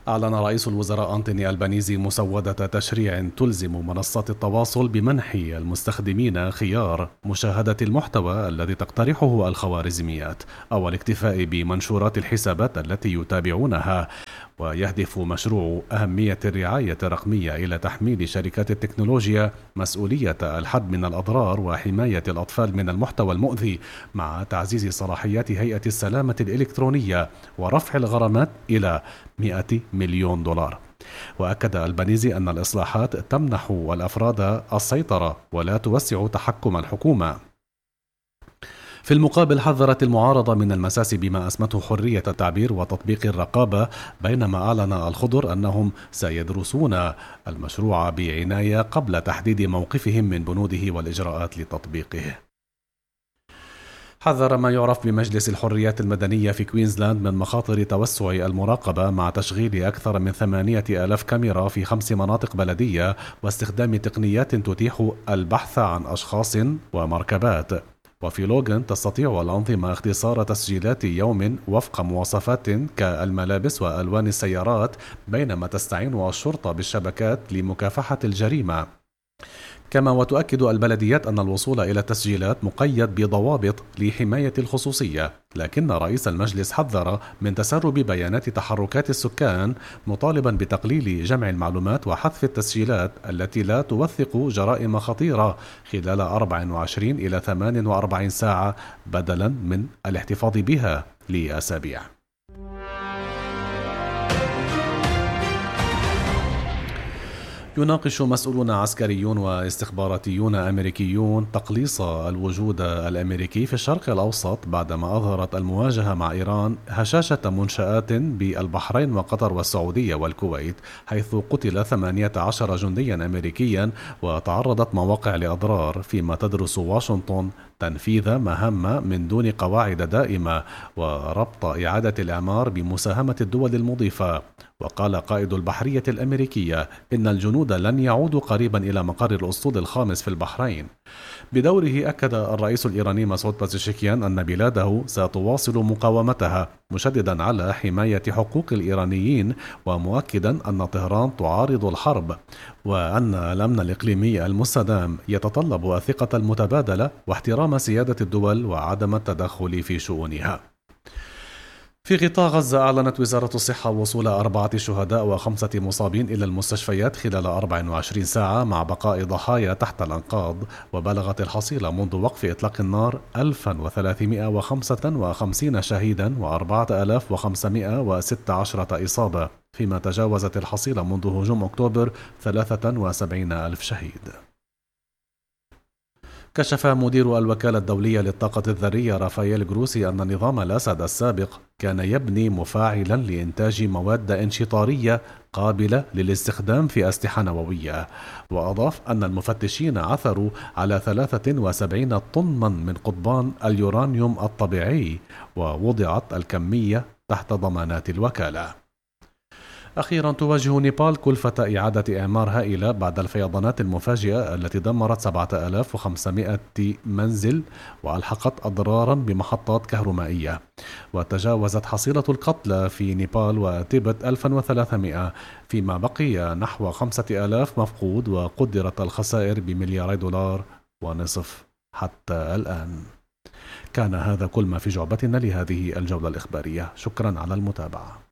أعلن رئيس الوزراء أنتوني ألبانيزي مسودة تشريع تلزم منصات التواصل بمنح المستخدمين خيار مشاهدة المحتوى الذي تقترحه الخوارزميات أو الاكتفاء بمنشورات الحسابات التي يتابعونها. ويهدف مشروع أهمية الرعاية الرقمية إلى تحميل شركات التكنولوجيا مسؤولية الحد من الأضرار وحماية الأطفال من المحتوى المؤذي، مع تعزيز صلاحيات هيئة السلامة الإلكترونية ورفع الغرامات إلى 100 مليون دولار. وأكد ألبانيزي أن الإصلاحات تمنح الأفراد السيطرة ولا توسع تحكم الحكومة. في المقابل حذرت المعارضة من المساس بما أسمته حرية التعبير وتطبيق الرقابة، بينما أعلن الخضر أنهم سيدرسون المشروع بعناية قبل تحديد موقفهم من بنوده والإجراءات لتطبيقه. حذر ما يعرف بمجلس الحريات المدنية في كوينزلاند من مخاطر توسع المراقبة مع تشغيل أكثر من 8000 كاميرا في 5 مناطق بلدية واستخدام تقنيات تتيح البحث عن أشخاص ومركبات. وفي لوغان تستطيع الأنظمة اختصار تسجيلات يوم وفق مواصفات كالملابس وألوان السيارات، بينما تستعين الشرطة بالشبكات لمكافحة الجريمة. كما وتؤكد البلديات أن الوصول إلى التسجيلات مقيد بضوابط لحماية الخصوصية، لكن رئيس المجلس حذر من تسرب بيانات تحركات السكان، مطالبا بتقليل جمع المعلومات وحذف التسجيلات التي لا توثق جرائم خطيرة خلال 24 إلى 48 ساعة بدلا من الاحتفاظ بها لأسابيع. يناقش مسؤولون عسكريون واستخباراتيون أمريكيون تقليص الوجود الأمريكي في الشرق الأوسط بعدما أظهرت المواجهة مع إيران هشاشة منشآت بالبحرين وقطر والسعودية والكويت، حيث قتل 18 جنديا أمريكيا وتعرضت مواقع لأضرار، فيما تدرس واشنطن تنفيذ مهام من دون قواعد دائمة وربط إعادة الإعمار بمساهمة الدول المضيفة. وقال قائد البحرية الأمريكية إن الجنود لن يعودوا قريبا إلى مقر الأسطول الخامس في البحرين. بدوره أكد الرئيس الإيراني مسعود بازيشكيان أن بلاده ستواصل مقاومتها، مشددا على حماية حقوق الإيرانيين ومؤكدا أن طهران تعارض الحرب، وأن الأمن الإقليمي المستدام يتطلب الثقة المتبادلة واحترام سيادة الدول وعدم التدخل في شؤونها. في قطاع غزة أعلنت وزارة الصحة وصول 4 شهداء و5 مصابين إلى المستشفيات خلال 24 ساعة مع بقاء ضحايا تحت الأنقاض، وبلغت الحصيلة منذ وقف إطلاق النار 1355 شهيدا و4516 إصابة، فيما تجاوزت الحصيلة منذ هجوم أكتوبر 73,000 شهيد. كشف مدير الوكالة الدولية للطاقة الذرية رافائيل جروسي أن النظام الأسد السابق كان يبني مفاعلا لإنتاج مواد انشطارية قابلة للاستخدام في أسلحة نووية. وأضاف أن المفتشين عثروا على 73 طنا من قضبان اليورانيوم الطبيعي، ووضعت الكمية تحت ضمانات الوكالة. أخيرا تواجه نيبال كلفة إعادة إعمار هائلة بعد الفيضانات المفاجئة التي دمرت 7500 منزل وألحقت أضرارا بمحطات كهربائية، وتجاوزت حصيلة القتلى في نيبال وتبت 1300، فيما بقي نحو 5000 مفقود، وقدرت الخسائر ب2.5 دولار حتى الآن. كان هذا كل ما في جعبتنا لهذه الجولة الإخبارية، شكرا على المتابعة.